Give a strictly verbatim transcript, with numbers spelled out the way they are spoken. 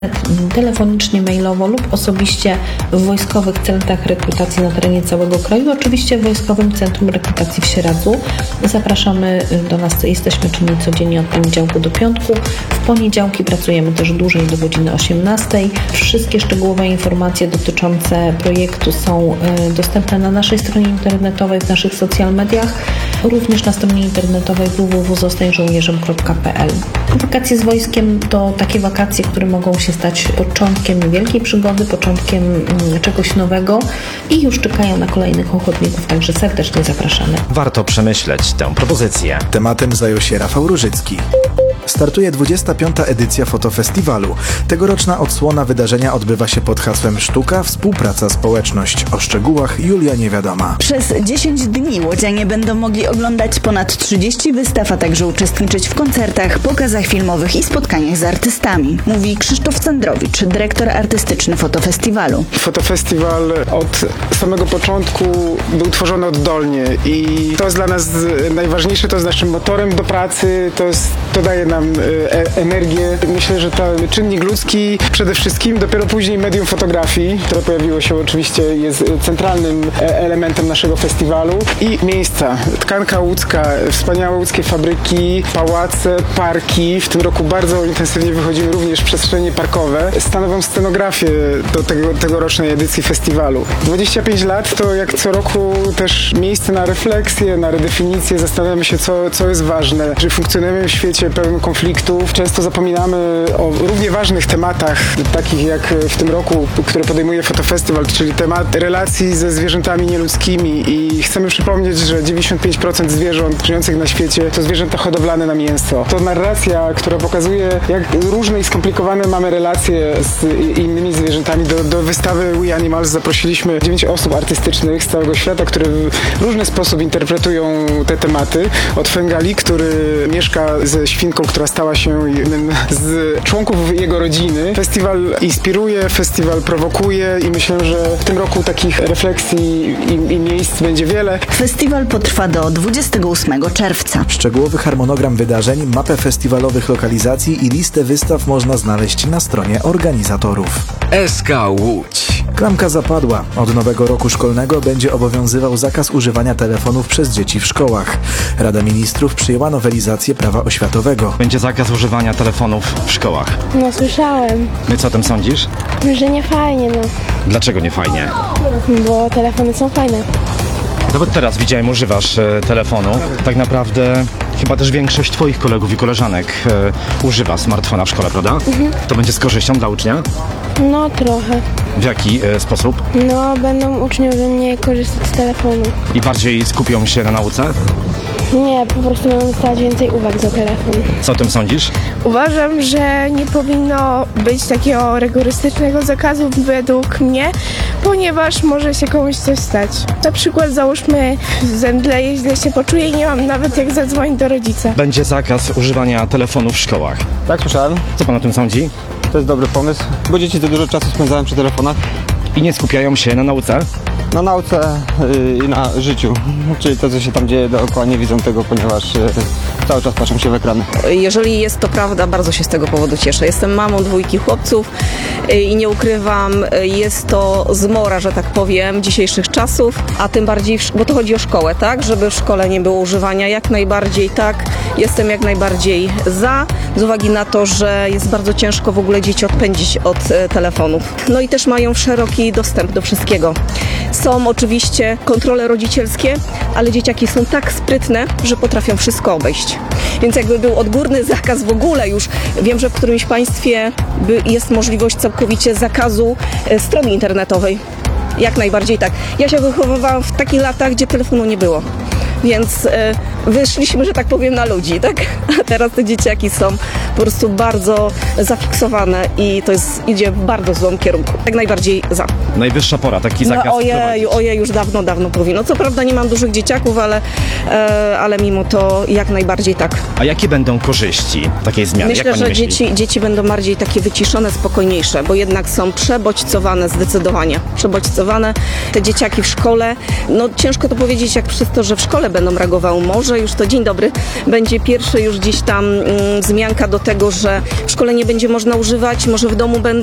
telefonicznie, mailowo lub osobiście w wojskowych centrach rekrutacji na terenie całego kraju, oczywiście w Wojskowym Centrum Rekrutacji w Sieradzu. Zapraszamy do nas, jesteśmy czynni codziennie od poniedziałku do piątku. W poniedziałki pracujemy też dłużej do godziny osiemnastej. Wszystkie szczegółowe informacje dotyczące projektu są dostępne na naszej stronie internetowej, w naszych social mediach, również na stronie internetowej w w w kropka zostań żołnierzem kropka p l. Wakacje z wojskiem to takie wakacje, które mogą się stać początkiem wielkiej przygody, początkiem czegoś nowego i już czekają na kolejnych ochotników, także serdecznie zapraszamy. Warto przemyśleć tę propozycję. Tematem zajął się Rafał Różycki. Startuje dwudziesta piąta edycja fotofestiwalu. Tegoroczna odsłona wydarzenia odbywa się pod hasłem Sztuka, współpraca, społeczność. O szczegółach Julia Niewiadoma. Przez dziesięć dni łodzianie będą mogli oglądać ponad trzydzieści wystaw, a także uczestniczyć w koncertach, pokazach filmowych i spotkaniach z artystami. Mówi Krzysztof Cendrowicz, dyrektor artystyczny fotofestiwalu. Fotofestiwal od samego początku był tworzony oddolnie i to jest dla nas najważniejsze, to jest naszym motorem do pracy, to, jest, to daje nam e- energię. Myślę, że ten czynnik ludzki przede wszystkim, dopiero później medium fotografii, które pojawiło się oczywiście, jest centralnym elementem naszego festiwalu i miejsca. Tkanka łódzka, wspaniałe łódzkie fabryki, pałace, parki. W tym roku bardzo intensywnie wychodzimy również w przestrzenie parkowe. Stanowią scenografię do tego, tegorocznej edycji festiwalu. dwadzieścia pięć lat to jak co roku też miejsce na refleksję, na redefinicję. Zastanawiamy się, co, co jest ważne. Że funkcjonujemy w świecie pełnym konfliktów. Często zapominamy o równie ważnych tematach, takich jak w tym roku, które podejmuje fotofestiwal, czyli temat relacji ze zwierzętami nieludzkimi i chcemy przypomnieć, że dziewięćdziesiąt pięć procent zwierząt żyjących na świecie to zwierzęta hodowlane na mięso. To narracja, która pokazuje, jak różne i skomplikowane mamy relacje z innymi zwierzętami. Do, do wystawy We Animals zaprosiliśmy dziewięć osób artystycznych z całego świata, które w różny sposób interpretują te tematy. Od Fengali, który mieszka ze świnką, która stała się jednym z członków jego rodziny. Festiwal inspiruje, festiwal prowokuje i myślę, że w tym roku takich refleksji i, i miejsc będzie wiele. Festiwal potrwa do dwudziestego ósmego czerwca. Szczegółowy harmonogram wydarzeń, mapę festiwalowych lokalizacji i listę wystaw można znaleźć na stronie organizatorów. S K Łódź. Klamka zapadła. Od nowego roku szkolnego będzie obowiązywał zakaz używania telefonów przez dzieci w szkołach. Rada Ministrów przyjęła nowelizację prawa oświatowego. Będzie zakaz używania telefonów w szkołach. No słyszałem. No i co o tym sądzisz? Że nie fajnie, no. Dlaczego nie fajnie? Bo telefony są fajne. Nawet teraz widziałem, używasz e, telefonu. Tak naprawdę chyba też większość twoich kolegów i koleżanek e, używa smartfona w szkole, prawda? Mhm. To będzie z korzyścią dla ucznia? No trochę. W jaki e, sposób? No będą uczniowie mniej korzystać z telefonu. I bardziej skupią się na nauce? Nie, po prostu będą dostawać więcej uwag za telefon. Co o tym sądzisz? Uważam, że nie powinno być takiego rygorystycznego zakazu według mnie, ponieważ może się komuś coś stać. Na przykład załóżmy, zemdleję, źle się poczuję i nie mam nawet jak zadzwonić do rodzica. Będzie zakaz używania telefonów w szkołach. Tak, słyszałem. Co pan o tym sądzi? To jest dobry pomysł, bo dzieci za dużo czasu spędzają przy telefonach. I nie skupiają się na nauce? Na nauce i na życiu, czyli to, co się tam dzieje dookoła, nie widzą tego, ponieważ cały czas patrzą się w ekrany. Jeżeli jest to prawda, bardzo się z tego powodu cieszę. Jestem mamą dwójki chłopców i nie ukrywam, jest to zmora, że tak powiem, dzisiejszych czasów, a tym bardziej, bo to chodzi o szkołę, tak? Żeby w szkole nie było używania, jak najbardziej tak. Jestem jak najbardziej za, z uwagi na to, że jest bardzo ciężko w ogóle dzieci odpędzić od telefonów. No i też mają szeroki dostęp do wszystkiego. Są oczywiście kontrole rodzicielskie, ale dzieciaki są tak sprytne, że potrafią wszystko obejść. Więc jakby był odgórny zakaz w ogóle już, wiem, że w którymś państwie jest możliwość całkowicie zakazu strony internetowej. Jak najbardziej tak. Ja się wychowywałam w takich latach, gdzie telefonu nie było. Więc e, wyszliśmy, że tak powiem, na ludzi, tak? A teraz te dzieciaki są po prostu bardzo zafiksowane i to jest, idzie w bardzo złym kierunku. Jak najbardziej za. Najwyższa pora, taki zakaz no, ojej, ojej, już dawno, dawno powinno. Co prawda nie mam dużych dzieciaków, ale, e, ale mimo to jak najbardziej tak. A jakie będą korzyści takiej zmiany? Myślę, jak pani że myśli? dzieci, dzieci będą bardziej takie wyciszone, spokojniejsze, bo jednak są przebodźcowane zdecydowanie. Przebodźcowane. Te dzieciaki w szkole, no ciężko to powiedzieć jak przez to, że w szkole będą reagowały. Może już to dzień dobry będzie pierwszy już gdzieś tam mm, wzmianka do tego, że w szkole nie będzie można używać, może w domu będą